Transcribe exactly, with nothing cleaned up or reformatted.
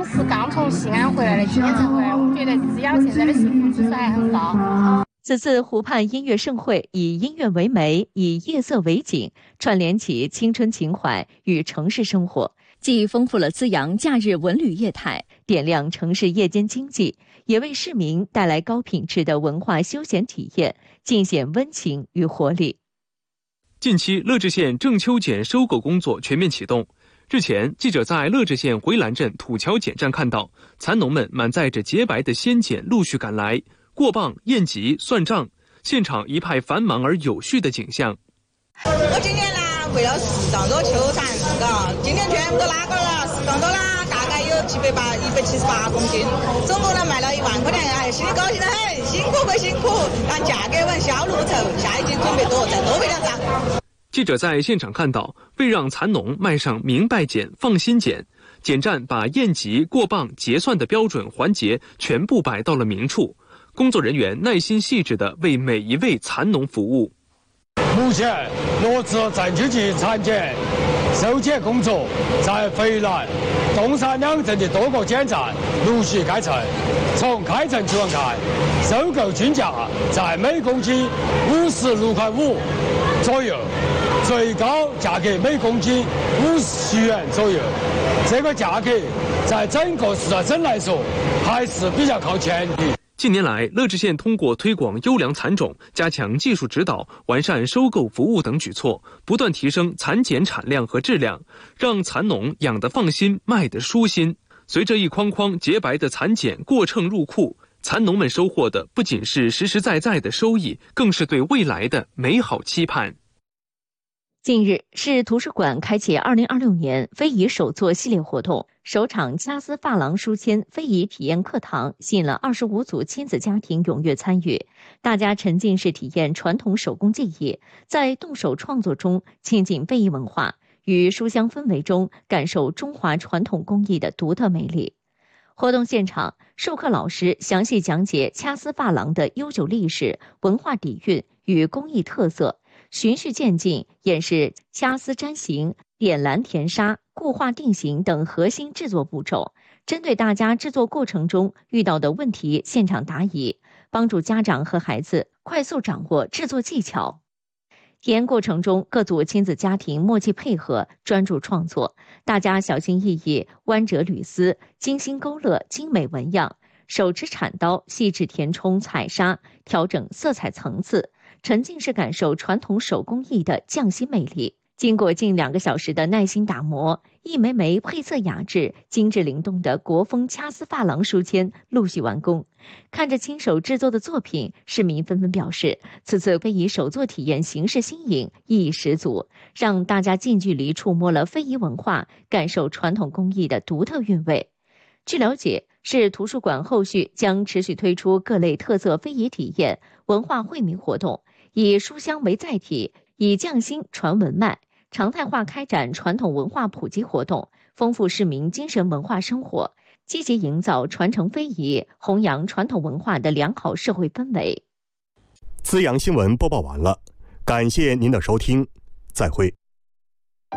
们是刚从西安回来的，今天才回来，我们觉得只要现在的幸福指数还很高。 此次湖畔音乐盛会以音乐为媒，以夜色为景，串联起青春情怀与城市生活，既丰富了资阳假日文旅业态，点亮城市夜间经济，也为市民带来高品质的文化休闲体验，尽显温情与活力。 近期，乐至县正秋碱收购工作全面启动。日前，记者在乐至县回澜镇土桥碱站看到，蚕农们满载着洁白的鲜碱陆续赶来，过磅、验集、算账，现场一派繁忙而有序的景象。 我今年呢，为了适当多秋蚕，嘎，今年全部都拉高了，适当多啦，大概有七百八、一百七十八公斤，总共呢卖了一万块钱，哎，心里高兴得很，辛苦归辛苦，但价格稳，销路不愁，下一季准备多，再多备两张。 记者在现场看到，为让蚕农卖上明白碱、放心碱，碱站把验集、过磅、结算的标准环节全部摆到了明处，工作人员耐心细致地为每一位蚕农服务。 目前落实正秋季蚕碱收检工作在回澜、东山两镇的多个碱站陆续开成。从开成情况看，收购均价在每公斤五十六块五左右，最高价格每公斤五十元左右。这个价格在整个四川省来说还是比较靠前的。 近年来，乐至县通过推广优良蚕种、加强技术指导、完善收购服务等举措，不断提升蚕碱产量和质量，让蚕农养得放心，卖得舒心。随着一筐筐洁白的蚕碱过秤入库，蚕农们收获的不仅是实实在在的收益，更是对未来的美好期盼。 近日，市图书馆开启二零二六年非遗手作系列活动，首场掐丝珐琅书签非遗体验课堂吸引了二十五组亲子家庭踊跃参与，大家沉浸式体验传统手工技艺，在动手创作中亲近非遗文化，与书香氛围中感受中华传统工艺的独特魅力。活动现场，授课老师详细讲解掐丝珐琅的悠久历史、文化底蕴与工艺特色，循序渐进演示掐丝粘形、点蓝填纱、固化定型等核心制作步骤，针对大家制作过程中遇到的问题现场答疑，帮助家长和孩子快速掌握制作技巧。体验过程中，各组亲子家庭默契配合，专注创作，大家小心翼翼弯折缕丝，精心勾勒精美纹样，手持铲刀细致填充彩纱，调整色彩层次，沉浸式感受传统手工艺的匠心魅力。经过近两个小时的耐心打磨，一枚枚配色雅致、精致灵动的国风掐丝珐琅书签陆续完工。看着亲手制作的作品，市民纷纷表示，此次非遗手作体验形式新颖，意义十足，让大家近距离触摸了非遗文化，感受传统工艺的独特韵味。据了解，市图书馆后续将持续推出各类特色非遗体验、文化惠民活动，以书香为载体，以匠心传文脉，常态化开展传统文化普及活动，丰富市民精神文化生活，积极营造传承非遗、弘扬传统文化的良好社会氛围。 资阳新闻播报完了，感谢您的收听，再会。